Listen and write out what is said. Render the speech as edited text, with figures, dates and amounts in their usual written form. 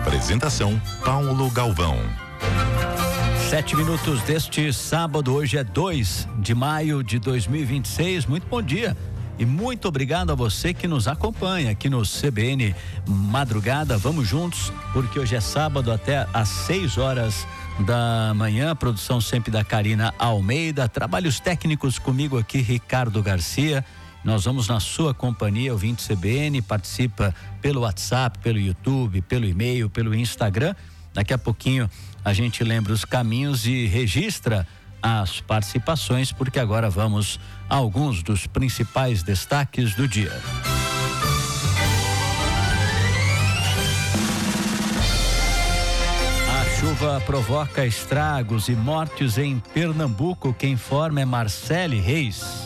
Apresentação Paulo Galvão. 7 minutos deste sábado, hoje é 2 de maio de 2026. Muito bom dia e muito obrigado a você que nos acompanha aqui no CBN Madrugada. Vamos juntos, porque hoje é sábado até às 6 horas da manhã. Produção sempre da Karina Almeida. Trabalhos técnicos comigo aqui, Ricardo Garcia. Nós vamos na sua companhia, ouvinte CBN, participa pelo WhatsApp, pelo YouTube, pelo e-mail, pelo Instagram. Daqui a pouquinho a gente lembra os caminhos e registra as participações, porque agora vamos a alguns dos principais destaques do dia. A chuva provoca estragos e mortes em Pernambuco. Quem informa é Marcele Reis.